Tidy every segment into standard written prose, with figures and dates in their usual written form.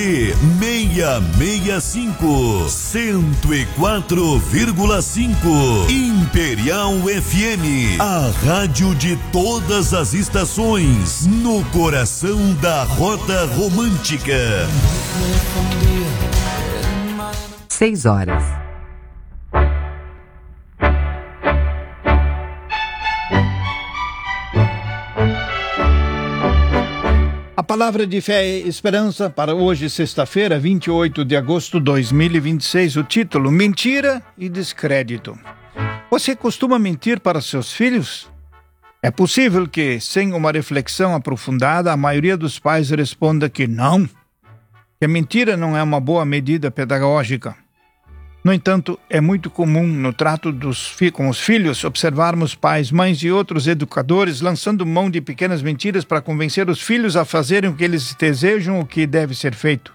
665 104,5 Imperial FM, a rádio de todas as estações, no coração da Rota Romântica. 6 horas. A palavra de fé e esperança para hoje, sexta-feira, 28 de agosto de 2026. O título: Mentira e Descrédito. Você costuma mentir para seus filhos? É possível que, sem uma reflexão aprofundada, a maioria dos pais responda que não, que a mentira não é uma boa medida pedagógica. No entanto, é muito comum no trato com os filhos observarmos pais, mães e outros educadores lançando mão de pequenas mentiras para convencer os filhos a fazerem o que eles desejam, o que deve ser feito.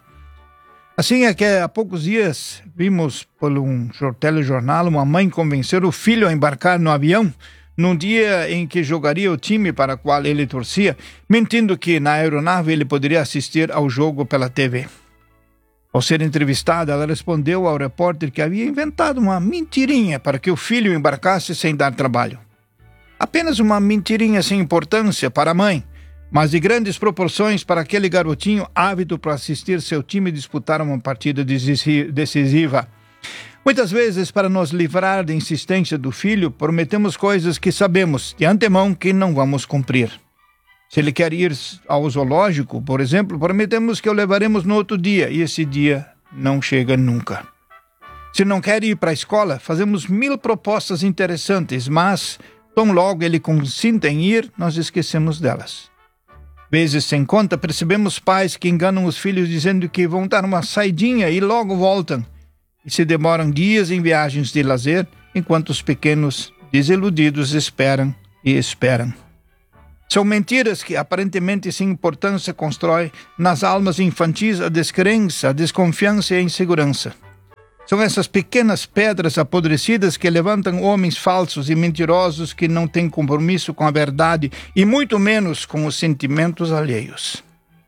Assim é que há poucos dias vimos por um telejornal uma mãe convencer o filho a embarcar no avião num dia em que jogaria o time para o qual ele torcia, mentindo que na aeronave ele poderia assistir ao jogo pela TV. Ao ser entrevistada, ela respondeu ao repórter que havia inventado uma mentirinha para que o filho embarcasse sem dar trabalho. Apenas uma mentirinha sem importância para a mãe, mas de grandes proporções para aquele garotinho ávido para assistir seu time disputar uma partida decisiva. Muitas vezes, para nos livrar da insistência do filho, prometemos coisas que sabemos de antemão que não vamos cumprir. Se ele quer ir ao zoológico, por exemplo, prometemos que o levaremos no outro dia, e esse dia não chega nunca. Se não quer ir para a escola, fazemos 1000 propostas interessantes, mas, tão logo ele consinta em ir, nós esquecemos delas. Vezes sem conta, percebemos pais que enganam os filhos dizendo que vão dar uma saidinha e logo voltam, e se demoram dias em viagens de lazer, enquanto os pequenos, desiludidos, esperam e esperam. São mentiras que, aparentemente sem importância, constroem nas almas infantis a descrença, a desconfiança e a insegurança. São essas pequenas pedras apodrecidas que levantam homens falsos e mentirosos que não têm compromisso com a verdade e muito menos com os sentimentos alheios.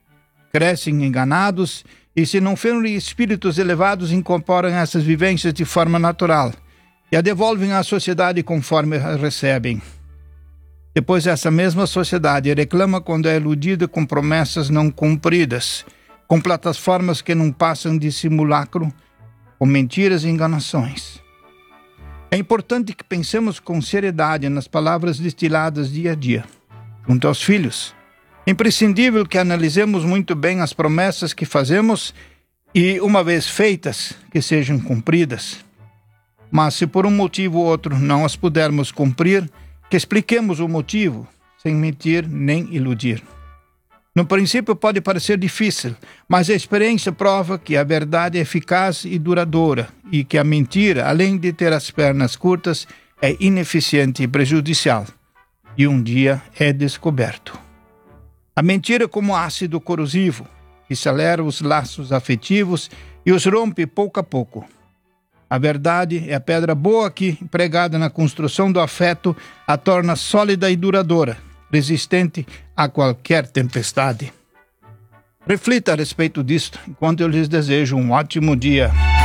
Crescem enganados e, se não forem espíritos elevados, incorporam essas vivências de forma natural e a devolvem à sociedade conforme a recebem. Depois, essa mesma sociedade reclama quando é iludida com promessas não cumpridas, com plataformas que não passam de simulacro, com mentiras e enganações. É importante que pensemos com seriedade nas palavras destiladas dia a dia, junto aos filhos. É imprescindível que analisemos muito bem as promessas que fazemos e, uma vez feitas, que sejam cumpridas. Mas, se por um motivo ou outro não as pudermos cumprir, que expliquemos o motivo, sem mentir nem iludir. No princípio pode parecer difícil, mas a experiência prova que a verdade é eficaz e duradoura e que a mentira, além de ter as pernas curtas, é ineficiente e prejudicial. E um dia é descoberto. A mentira é como ácido corrosivo, que acelera os laços afetivos e os rompe pouco a pouco. A verdade é a pedra boa que, empregada na construção do afeto, a torna sólida e duradoura, resistente a qualquer tempestade. Reflita a respeito disto, enquanto eu lhes desejo um ótimo dia.